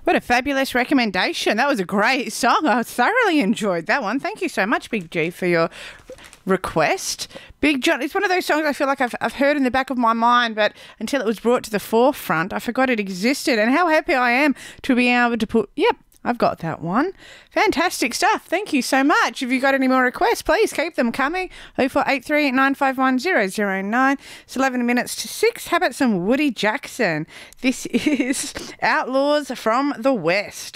What a fabulous recommendation. That was a great song. I thoroughly enjoyed that one. Thank you so much, Big G, for your request. Big John, it's one of those songs I feel like I've heard in the back of my mind, but until it was brought to the forefront, I forgot it existed. And how happy I am to be able to put, yep, I've got that one. Fantastic stuff. Thank you so much. If you've got any more requests, please keep them coming. 0483 951 009. It's 11 minutes to 6. How about some Woody Jackson? This is Outlaws from the West.